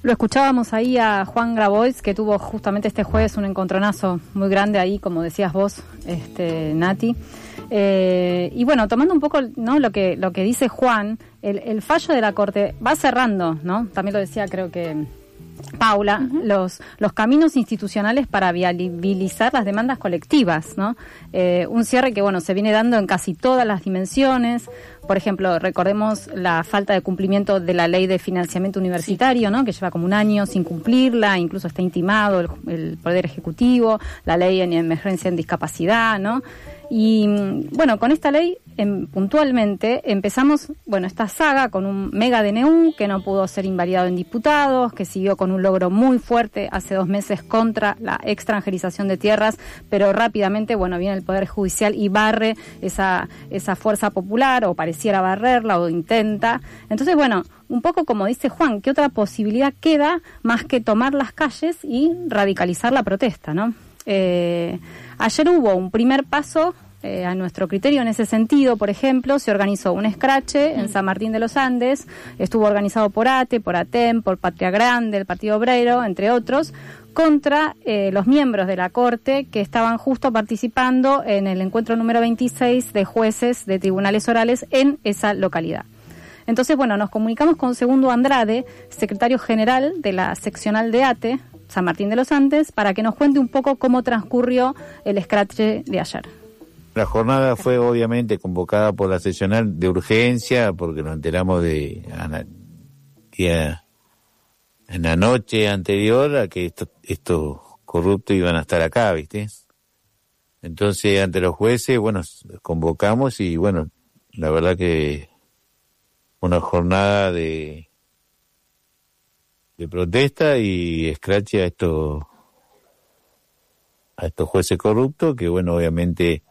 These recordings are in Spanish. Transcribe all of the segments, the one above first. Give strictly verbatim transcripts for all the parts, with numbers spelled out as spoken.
Lo escuchábamos ahí a Juan Grabois, que tuvo justamente este jueves un encontronazo muy grande ahí, como decías vos, este, Nati. Eh, y bueno, tomando un poco, ¿no?, lo que lo que dice Juan, el, el fallo de la Corte va cerrando, ¿no? También lo decía, creo que Paula, uh-huh. los los caminos institucionales para viabilizar las demandas colectivas, ¿no? Eh, un cierre que, bueno, se viene dando en casi todas las dimensiones. Por ejemplo, recordemos la falta de cumplimiento de la ley de financiamiento universitario, ¿no?, que lleva como un año sin cumplirla, incluso está intimado el, el Poder Ejecutivo, la ley en emergencia en discapacidad, ¿no? Y bueno, con esta ley em, puntualmente empezamos, bueno, esta saga con un mega D N U que no pudo ser invalidado en diputados, que siguió con un logro muy fuerte hace dos meses contra la extranjerización de tierras, pero rápidamente, bueno, viene el Poder Judicial y barre esa esa fuerza popular, o pareciera barrerla, o intenta. Entonces, bueno, un poco como dice Juan, ¿qué otra posibilidad queda más que tomar las calles y radicalizar la protesta, ¿no? Eh, ayer hubo un primer paso eh, a nuestro criterio en ese sentido. Por ejemplo, se organizó un escrache en San Martín de los Andes, estuvo organizado por A T E, por ATEM, por Patria Grande, el Partido Obrero, entre otros, contra eh, los miembros de la Corte que estaban justo participando en el encuentro número veintiséis de jueces de tribunales orales en esa localidad. Entonces, bueno, nos comunicamos con Segundo Andrade, secretario general de la seccional de A T E, San Martín de los Andes, para que nos cuente un poco cómo transcurrió el escrache de ayer. La jornada fue obviamente convocada por la seccional de urgencia, porque nos enteramos de día, en la noche anterior a que estos, estos corruptos iban a estar acá, ¿viste? Entonces, ante los jueces, bueno, convocamos y bueno, la verdad que una jornada de de protesta y escrache a estos a estos jueces corruptos, que bueno, obviamente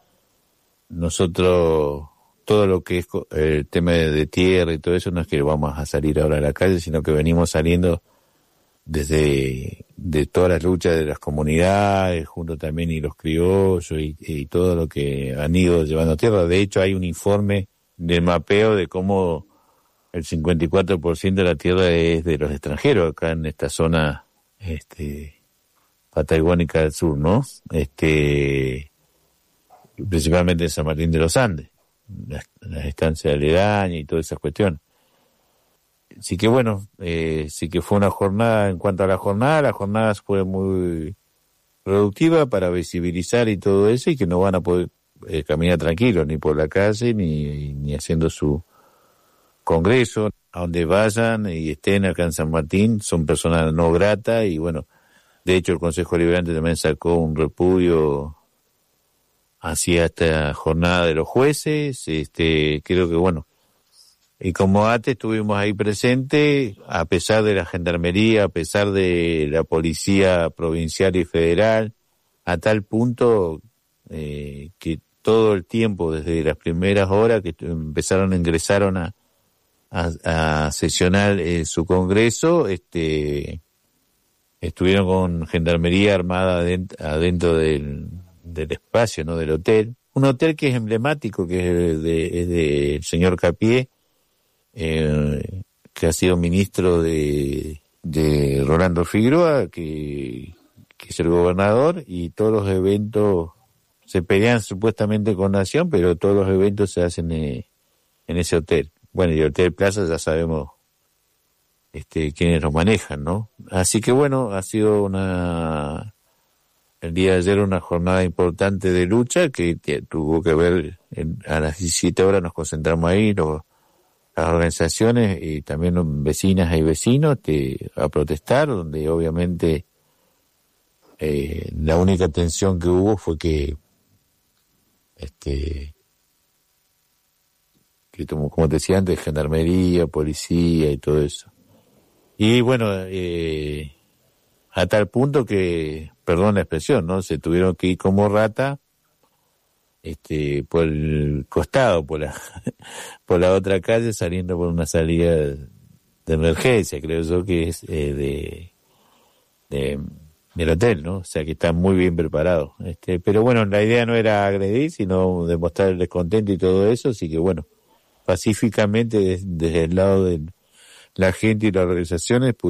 nosotros, todo lo que es el tema de tierra y todo eso, no es que vamos a salir ahora a la calle, sino que venimos saliendo desde de todas las luchas de las comunidades, junto también y los criollos y, y todo lo que han ido llevando tierra. De hecho, hay un informe del mapeo de cómo el cincuenta y cuatro por ciento de la tierra es de los extranjeros acá en esta zona este patagónica del sur, ¿no? Este principalmente en San Martín de los Andes, las, las estancias aledañas y todas esas cuestiones. Así que bueno, eh, sí que fue una jornada, en cuanto a la jornada, la jornada fue muy productiva para visibilizar y todo eso, y que no van a poder eh, caminar tranquilos ni por la calle ni, ni haciendo su congreso. A donde vayan y estén acá en San Martín son personas no gratas, y bueno, de hecho el Consejo Deliberante también sacó un repudio hacia esta jornada de los jueces. Este, creo que bueno, y como A T E estuvimos ahí presentes, a pesar de la gendarmería, a pesar de la policía provincial y federal, a tal punto eh, que todo el tiempo, desde las primeras horas que empezaron, ingresaron a a, a sesionar eh, su congreso, este estuvieron con gendarmería armada adentro, adentro del, del espacio, ¿no?, del hotel. Un hotel que es emblemático, que es de, es del señor Capié, eh, que ha sido ministro de, de Rolando Figueroa, que, que es el gobernador, y todos los eventos se pelean supuestamente con Nación, pero todos los eventos se hacen eh, en ese hotel. Bueno, y el Hotel Plaza ya sabemos este quiénes lo manejan, ¿no? Así que bueno, ha sido una el día de ayer una jornada importante de lucha que, que tuvo que ver, en, a las diecisiete horas nos concentramos ahí, los, las organizaciones y también los vecinas y vecinos te, a protestar, donde obviamente eh, la única tensión que hubo fue que este que como te decía antes, gendarmería, policía y todo eso. Y bueno, eh, a tal punto que, perdón la expresión, ¿no?, se tuvieron que ir como rata este por el costado, por la por la otra calle, saliendo por una salida de emergencia, creo yo que es eh, de, de del hotel, ¿no? O sea que están muy bien preparados. Este, pero bueno, la idea no era agredir, sino demostrar el descontento y todo eso, así que bueno, pacíficamente desde, desde el lado de la gente y las organizaciones